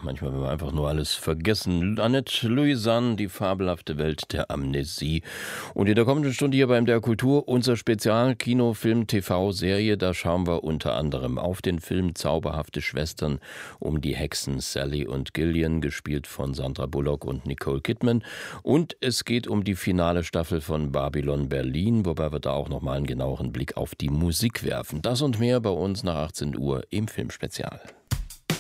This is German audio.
manchmal will man einfach nur alles vergessen. Annette Louisanne, die fabelhafte Welt der Amnesie. Und in der kommenden Stunde hier bei MDR Kultur unser Spezial Kino, Film, TV-Serie. Da schauen wir unter anderem auf den Film Zauberhafte Schwestern um die Hexen Sally und Gillian, gespielt von Sandra Bullock und Nicole Kidman. Und es geht um die finale Staffel von Babylon Berlin, wobei wir da auch nochmal einen genaueren Blick auf die Musik werfen. Das und mehr bei uns nach 18 Uhr im Filmspezial.